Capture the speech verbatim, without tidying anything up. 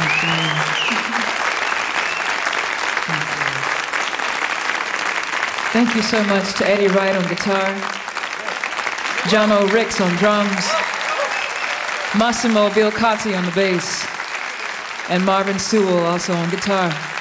Thank you so much to Eddie Wright on guitar, John O. Ricks on drums, Massimo Bilcotti on the bass, and Marvin Sewell also on guitar.